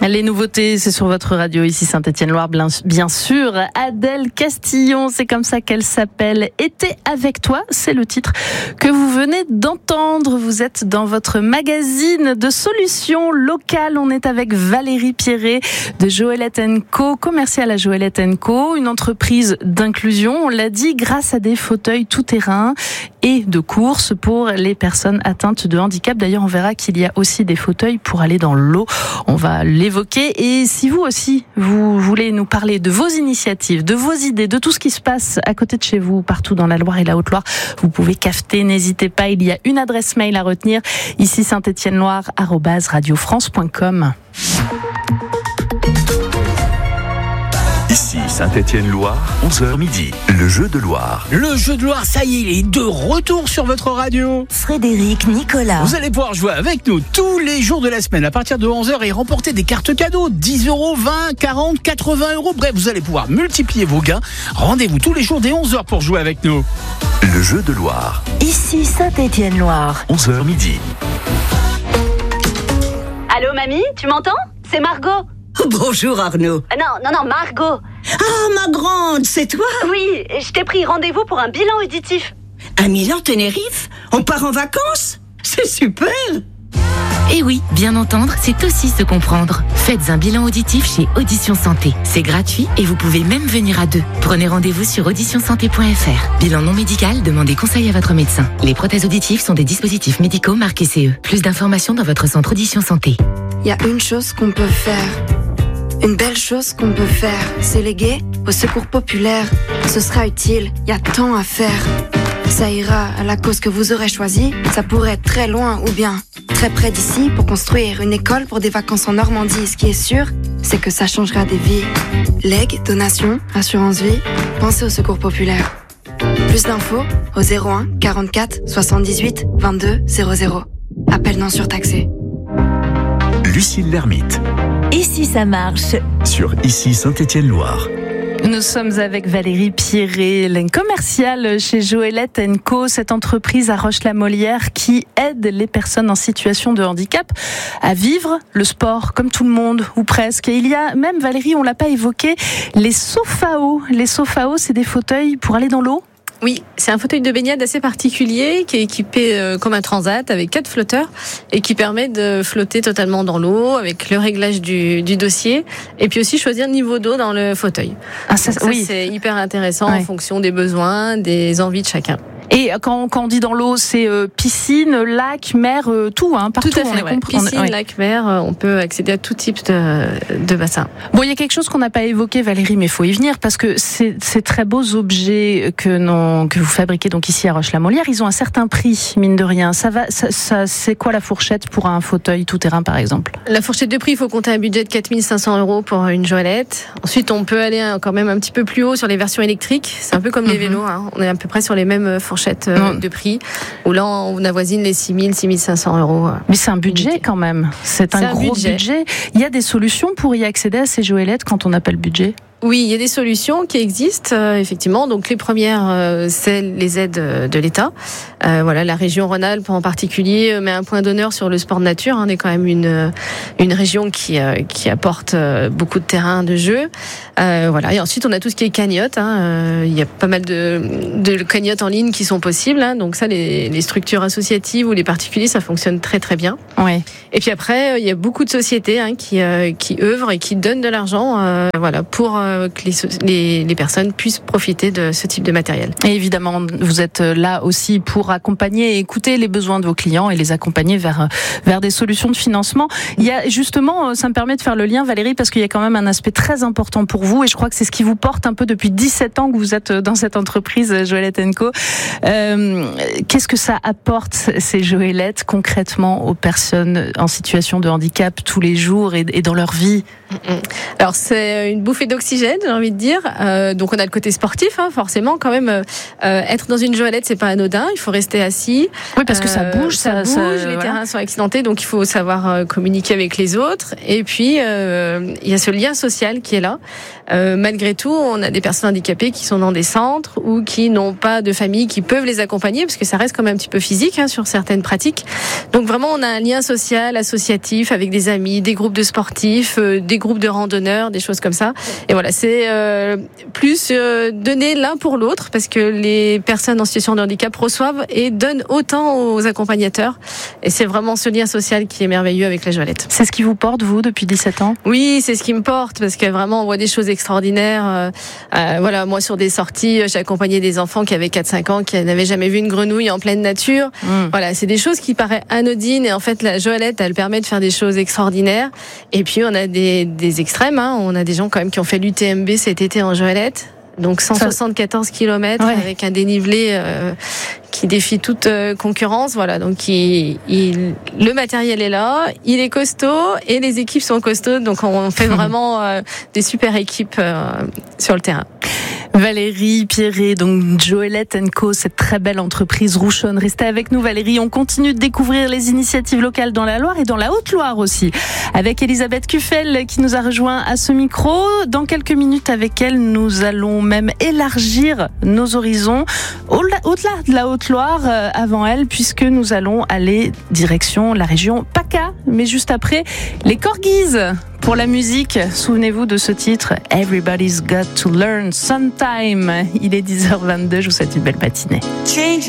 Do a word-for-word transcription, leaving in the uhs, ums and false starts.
Les nouveautés, c'est sur votre radio, ici Saint-Étienne-Loire, bien sûr. Adèle Castillon, c'est comme ça qu'elle s'appelle. Été avec toi, c'est le titre que vous venez d'entendre. Vous êtes dans votre magazine de solutions locales. On est avec Valérie Pierret de Joëlette and Co, commerciale à Joëlette and Co, une entreprise d'inclusion, on l'a dit, grâce à des fauteuils tout-terrain et de course pour les personnes atteintes de handicap. D'ailleurs, on verra qu'il y a aussi des fauteuils pour aller dans l'eau. On va l'évoquer. Et si vous aussi, vous voulez nous parler de vos initiatives, de vos idées, de tout ce qui se passe à côté de chez vous, partout dans la Loire et la Haute-Loire, vous pouvez cafeter, n'hésitez pas. Il y a une adresse mail à retenir, ici saint-étienne-loire arobase radio france point com. Ici Saint-Étienne-Loire, onze heures midi, le jeu de Loire. Le jeu de Loire, ça y est, il est de retour sur votre radio. Frédéric Nicolas. Vous allez pouvoir jouer avec nous tous les jours de la semaine à partir de onze heures et remporter des cartes cadeaux, dix euros, vingt, quarante, quatre-vingts euros. Bref, vous allez pouvoir multiplier vos gains. Rendez-vous tous les jours dès onze heures pour jouer avec nous. Le jeu de Loire. Ici Saint-Étienne-Loire. onze heures midi. Allô mamie, tu m'entends? C'est Margot. Bonjour Arnaud. Euh, non, non, non, Margot. Ah, ma grande, c'est toi? Oui, je t'ai pris rendez-vous pour un bilan auditif. À Milan, Tenerife? On part en vacances? C'est super. Et oui, bien entendre, c'est aussi se comprendre. Faites un bilan auditif chez Audition Santé. C'est gratuit et vous pouvez même venir à deux. Prenez rendez-vous sur audition santé point f r. Bilan non médical, demandez conseil à votre médecin. Les prothèses auditives sont des dispositifs médicaux marqués C E. Plus d'informations dans votre centre Audition Santé. Il y a une chose qu'on peut faire. Une belle chose qu'on peut faire, c'est léguer au secours populaire. Ce sera utile, il y a tant à faire. Ça ira à la cause que vous aurez choisie. Ça pourrait être très loin ou bien très près d'ici pour construire une école pour des vacances en Normandie. Ce qui est sûr, c'est que ça changera des vies. Legs, donations, assurance vie, pensez au secours populaire. Plus d'infos au zéro un quarante-quatre soixante-dix-huit vingt-deux zéro zéro. Appel non surtaxé. Lucille Lermite. Ici ça marche. Sur Ici Saint-Étienne-Loire. Nous sommes avec Valérie Pierret, la commerciale chez Joëlette and Co, cette entreprise à Roche-la-Molière qui aide les personnes en situation de handicap à vivre le sport comme tout le monde, ou presque. Et il y a même, Valérie, on l'a pas évoqué, les Sofao. Les Sofao, c'est des fauteuils pour aller dans l'eau? Oui, c'est un fauteuil de baignade assez particulier qui est équipé euh, comme un transat avec quatre flotteurs et qui permet de flotter totalement dans l'eau avec le réglage du, du dossier et puis aussi choisir le niveau d'eau dans le fauteuil. Ah, ça, ça oui. C'est hyper intéressant ouais. En fonction des besoins, des envies de chacun. Et quand, quand on dit dans l'eau, c'est euh, piscine, lac, mer, euh, tout, hein, partout. Tout à fait, on ouais. compris, Piscine, on, ouais. lac, mer, on peut accéder à tout type de, de bassin. Bon, il y a quelque chose qu'on n'a pas évoqué, Valérie, mais il faut y venir, parce que ces, ces très beaux objets que, non, que vous fabriquez donc ici à Roche-la-Molière, ils ont un certain prix, mine de rien. Ça va, ça, ça, c'est quoi la fourchette pour un fauteuil tout-terrain, par exemple? La fourchette de prix, il faut compter un budget de quatre mille cinq cents euros pour une Joëlette. Ensuite, on peut aller quand même un petit peu plus haut sur les versions électriques. C'est un peu comme mm-hmm. les vélos, hein. On est à peu près sur les mêmes fourchettes euh, de prix. Où là, on avoisine les six mille, six mille cinq cents euros. Mais c'est un budget quand même. C'est un, c'est un gros budget. budget. Il y a des solutions pour y accéder à ces Joëlettes quand on n'a pas le budget? Oui, il y a des solutions qui existent, euh, effectivement. Donc les premières, euh, c'est les aides de l'État. Euh, voilà, la région Rhône-Alpes en particulier met un point d'honneur sur le sport de nature. On est quand même une une région qui euh, qui apporte euh, beaucoup de terrains de jeu. Euh, voilà. Et ensuite, on a tout ce qui est cagnotte. Hein. Euh, il y a pas mal de de cagnottes en ligne qui sont possibles. Hein. Donc ça, les les structures associatives ou les particuliers, ça fonctionne très très bien. Ouais. Et puis après, il y a beaucoup de sociétés hein, qui euh, qui œuvrent et qui donnent de l'argent, euh, voilà, pour euh, que les, les, les personnes puissent profiter de ce type de matériel. Et évidemment, vous êtes là aussi pour accompagner et écouter les besoins de vos clients et les accompagner vers, vers des solutions de financement. Il y a justement, ça me permet de faire le lien, Valérie, parce qu'il y a quand même un aspect très important pour vous et je crois que c'est ce qui vous porte un peu depuis dix-sept ans que vous êtes dans cette entreprise Joëlette and Co. Euh, qu'est-ce que ça apporte, ces Joëlettes, concrètement aux personnes en situation de handicap tous les jours et, et dans leur vie? Alors, c'est une bouffée d'oxygène oxygène, j'ai envie de dire. Euh, donc on a le côté sportif, hein, forcément, quand même. Euh, être dans une joëlette, c'est pas anodin. Il faut rester assis. Oui, parce que ça bouge, ça, ça bouge. ça, les voilà. terrains sont accidentés, donc il faut savoir euh, communiquer avec les autres. Et puis euh, il y a ce lien social qui est là. Euh, malgré tout, on a des personnes handicapées qui sont dans des centres ou qui n'ont pas de famille qui peuvent les accompagner, parce que ça reste quand même un petit peu physique hein, sur certaines pratiques. Donc vraiment, on a un lien social, associatif, avec des amis, des groupes de sportifs, euh, des groupes de randonneurs, des choses comme ça. Et voilà, c'est euh, plus euh, donner l'un pour l'autre, parce que les personnes en situation de handicap reçoivent et donnent autant aux accompagnateurs. Et c'est vraiment ce lien social qui est merveilleux avec la joëlette. C'est ce qui vous porte, vous, depuis dix-sept ans ? Oui, c'est ce qui me porte, parce que vraiment, on voit des choses extraordinaires. Euh, euh, voilà, moi, sur des sorties, j'ai accompagné des enfants qui avaient quatre cinq ans, qui n'avaient jamais vu une grenouille en pleine nature. Mmh. Voilà, c'est des choses qui paraissent anodines, et en fait, la joëlette, elle permet de faire des choses extraordinaires. Et puis, on a des, des extrêmes, hein. On a des gens quand même qui ont fait l'U T M B cet été en joëlette. Donc cent soixante-quatorze kilomètres ouais. avec un dénivelé euh, qui défie toute euh, concurrence. Voilà, donc il, il, le matériel est là, il est costaud et les équipes sont costauds. Donc on fait vraiment euh, des super équipes euh, sur le terrain. Valérie Pierret, donc Joëlette and Co, cette très belle entreprise rouchonne. Restez avec nous, Valérie. On continue de découvrir les initiatives locales dans la Loire et dans la Haute-Loire aussi. Avec Elisabeth Cuffel qui nous a rejoint à ce micro. Dans quelques minutes avec elle, nous allons même élargir nos horizons au-delà de la Haute-Loire avant elle, puisque nous allons aller direction la région PACA. Mais juste après, les Corgis. Pour la musique, souvenez-vous de ce titre, Everybody's Got to Learn Sometime. Il est dix heures vingt-deux, je vous souhaite une belle matinée.